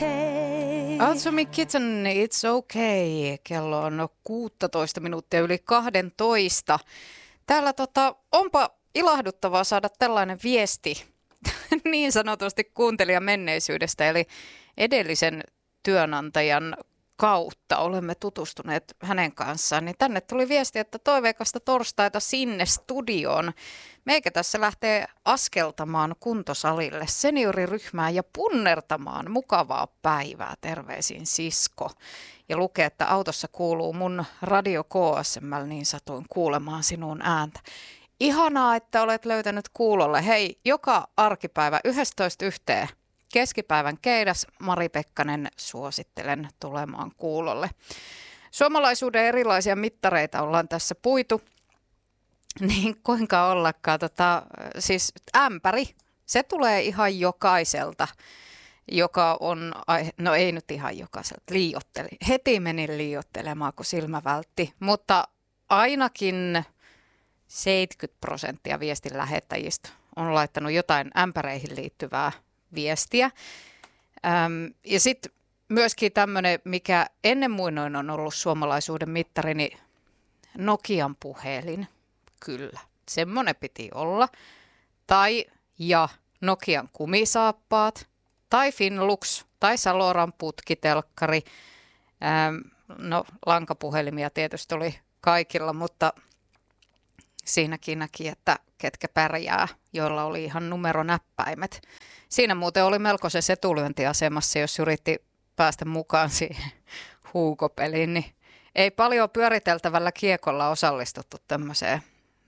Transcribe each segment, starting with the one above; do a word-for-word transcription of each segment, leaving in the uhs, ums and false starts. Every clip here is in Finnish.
okay. Azumi Kitten, it's okay. Kello on kuusitoista minuuttia yli kaksitoista. Täällä tota, onpa ilahduttavaa saada tällainen viesti niin sanotusti kuuntelijan menneisyydestä, eli edellisen työnantajan kautta olemme tutustuneet hänen kanssaan, niin tänne tuli viesti, että toiveikasta torstaita sinne studioon. Meikä tässä lähtee askeltamaan kuntosalille senioriryhmään ja punnertamaan mukavaa päivää. Terveisin sisko. Ja lukee, että autossa kuuluu mun radio K S M, niin satuin kuulemaan sinun ääntä. Ihanaa, että olet löytänyt kuulolle. Hei, joka arkipäivä yksitoista yhteen. Keskipäivän keidas, Mari Pekkanen, suosittelen tulemaan kuulolle. Suomalaisuuden erilaisia mittareita ollaan tässä puitu, niin kuinka ollakaan. Tota, siis ämpäri, se tulee ihan jokaiselta, joka on, no ei nyt ihan jokaiselta, liiotteli. Heti menin liiottelemaan, kun silmä vältti, mutta ainakin seitsemänkymmentä prosenttia viestin lähettäjistä on laittanut jotain ämpäreihin liittyvää viestiä. Öm, ja sitten myöskin tämmöinen, mikä ennen muinoin on ollut suomalaisuuden mittari, niin Nokian puhelin. Kyllä, semmoinen piti olla. Tai ja Nokian kumisaappaat, tai Finlux, tai Saloran putkitelkkari. Öm, no lankapuhelimia tietysti oli kaikilla, mutta siinäkin näki, että ketkä pärjää, joilla oli ihan numeronäppäimet. Siinä muuten oli melkoisessa etulyöntiasemassa, jos yritti päästä mukaan siihen huukopeliin, niin ei paljon pyöriteltävällä kiekolla osallistuttu tämmöiseen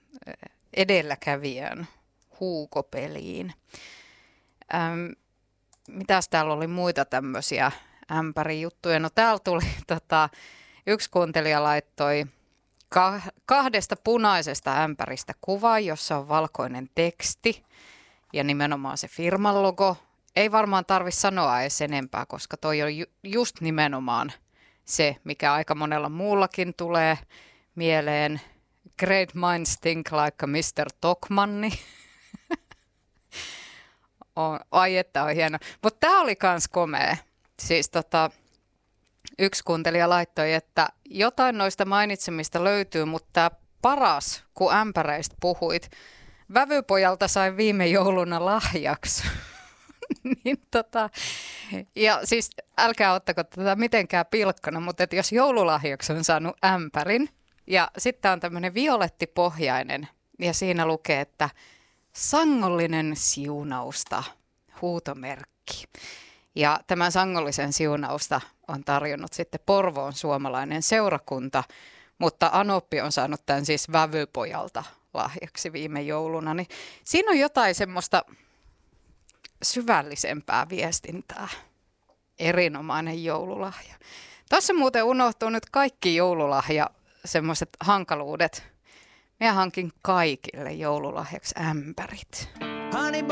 edelläkävijän huukopeliin. Ähm, mitäs täällä oli muita tämmöisiä ämpärijuttuja? No täällä tuli, tota, yksi kuuntelija laittoi kahdesta punaisesta ämpäristä kuva, jossa on valkoinen teksti ja nimenomaan se firman logo. Ei varmaan tarvitse sanoa edes enempää, koska toi on ju- just nimenomaan se, mikä aika monella muullakin tulee mieleen. Great minds think like a mister Tokmanni. on, ai että on hieno. Mutta tämä oli kans komea. Siis tota... Yksi kuuntelija laittoi, että jotain noista mainitsemista löytyy, mutta tämä paras, kun ämpäreistä puhuit, vävypojalta sain viime jouluna lahjaksi. niin tota, ja siis älkää ottako tätä mitenkään pilkkana, mutta että jos joululahjaksi on saanut ämpärin, ja sitten on tämmöinen violettipohjainen, ja siinä lukee, että sangollinen siunausta, huutomerkki. Ja tämän sangollisen siunausta on tarjonnut sitten Porvoon suomalainen seurakunta, mutta Anoppi on saanut tämän siis vävypojalta lahjaksi viime jouluna. Niin siinä on jotain semmoista syvällisempää viestintää. Erinomainen joululahja. Tuossa muuten unohtuu nyt kaikki joululahja, semmoiset hankaluudet. Minä hankin kaikille joululahjaksi ämpärit. Honey